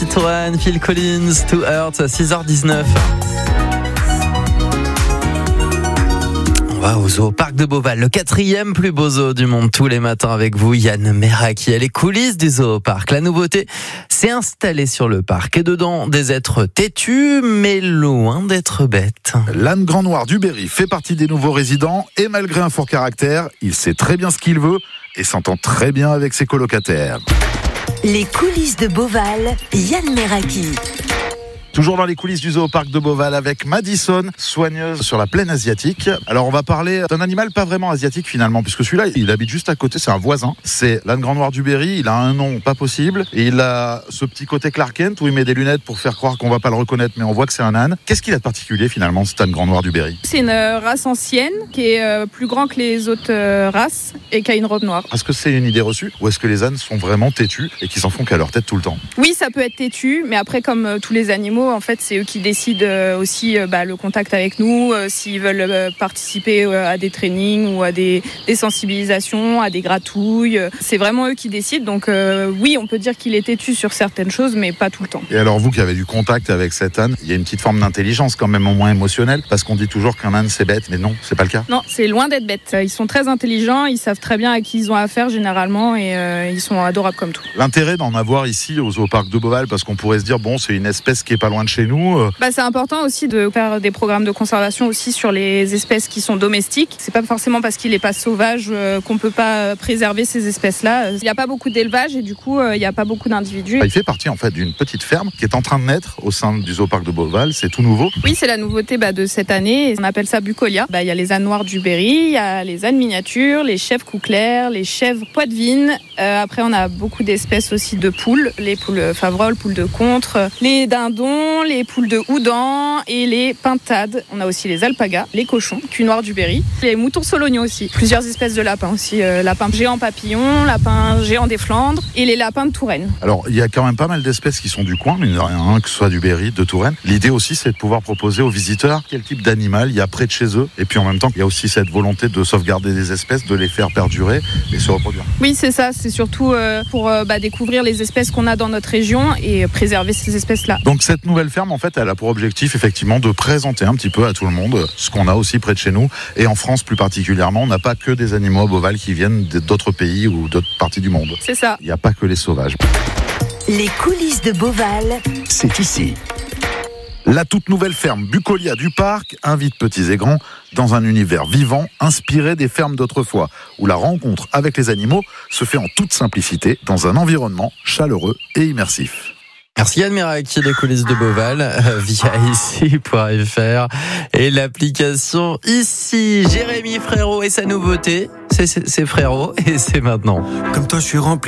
Touraine, Phil Collins, To Hurt, à 6h19. On va au zoo Parc de Beauval, le 4e plus beau zoo du monde, tous les matins avec vous, Yann Meraki. Les coulisses du zoo Parc. La nouveauté s'est installée sur le parc et dedans des êtres têtus, mais loin d'être bêtes. L'âne grand noir du Berry fait partie des nouveaux résidents et malgré un fort caractère, il sait très bien ce qu'il veut et s'entend très bien avec ses colocataires. Les coulisses de Beauval, Yann Meraki. Toujours dans les coulisses du zoo Parc de Beauval avec Madison, soigneuse sur la plaine asiatique. Alors on va parler d'un animal pas vraiment asiatique finalement, puisque celui-là il habite juste à côté, c'est un voisin. C'est l'âne grand noir du Berry, il a un nom pas possible et il a ce petit côté Clark Kent où il met des lunettes pour faire croire qu'on va pas le reconnaître, mais on voit que c'est un âne. Qu'est-ce qu'il a de particulier finalement, cet âne grand noir du Berry? C'est une race ancienne qui est plus grand que les autres races et qui a une robe noire. Est-ce que c'est une idée reçue ou est-ce que les ânes sont vraiment têtus et qu'ils s'en font qu'à leur tête tout le temps? Oui, ça peut être têtu, mais après comme tous les animaux, en fait, c'est eux qui décident aussi le contact avec nous, s'ils veulent participer à des trainings ou à des sensibilisations, à des gratouilles. C'est vraiment eux qui décident. Donc oui, on peut dire qu'il est têtu sur certaines choses, mais pas tout le temps. Et alors vous qui avez du contact avec cet âne, il y a une petite forme d'intelligence quand même, au moins émotionnelle, parce qu'on dit toujours qu'un âne c'est bête, mais non, c'est pas le cas. Non, c'est loin d'être bête. Ils sont très intelligents, ils savent très bien à qui ils ont affaire généralement et ils sont adorables comme tout. L'intérêt d'en avoir ici au zoo Parc de Beauval, parce qu'on pourrait se dire bon, c'est une espèce qui est pas loin de chez nous. C'est important aussi de faire des programmes de conservation aussi sur les espèces qui sont domestiques. C'est pas forcément parce qu'il est pas sauvage qu'on peut pas préserver ces espèces-là. Il n'y a pas beaucoup d'élevage et du coup il n'y a pas beaucoup d'individus. Il fait partie en fait d'une petite ferme qui est en train de naître au sein du zoo Parc de Beauval. C'est tout nouveau. Oui, c'est la nouveauté de cette année. On appelle ça Bucolia. Il y a les ânes noirs du Berry, il y a les ânes miniatures, les chèvres couclaires, les chèvres poitevines. Après on a beaucoup d'espèces aussi de poules, les poules favroles, poules de contre, les dindons, les poules de Houdan et les pintades. On a aussi les alpagas, les cochons, cul noir du Berry, les moutons solognos aussi. Plusieurs espèces de lapins aussi. Lapin géant papillon, lapin géant des Flandres et les lapins de Touraine. Alors, il y a quand même pas mal d'espèces qui sont du coin, mine de rien, que ce soit du Berry, de Touraine. L'idée aussi, c'est de pouvoir proposer aux visiteurs quel type d'animal il y a près de chez eux. Et puis en même temps, il y a aussi cette volonté de sauvegarder des espèces, de les faire perdurer et se reproduire. Oui, c'est ça. C'est surtout pour découvrir les espèces qu'on a dans notre région et préserver ces espèces-là. Donc cette nouvelle ferme, en fait, elle a pour objectif effectivement de présenter un petit peu à tout le monde ce qu'on a aussi près de chez nous. Et en France plus particulièrement, on n'a pas que des animaux à Beauval qui viennent d'autres pays ou d'autres parties du monde. C'est ça. Il n'y a pas que les sauvages. Les coulisses de Beauval, C'est ici. La toute nouvelle ferme Bucolia du parc invite petits et grands dans un univers vivant inspiré des fermes d'autrefois, où la rencontre avec les animaux se fait en toute simplicité dans un environnement chaleureux et immersif. Merci Yann Meraki, les coulisses de Beauval, via ici.fr et l'application ici. Jérémy Frérot et sa nouveauté, c'est Frérot et c'est maintenant. Comme toi, je suis rempli.